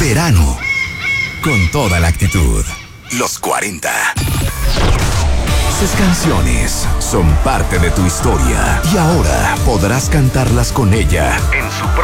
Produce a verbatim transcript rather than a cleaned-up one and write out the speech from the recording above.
Verano. Con toda la actitud. Los cuarenta. Sus canciones son parte de tu historia y ahora podrás cantarlas con ella en su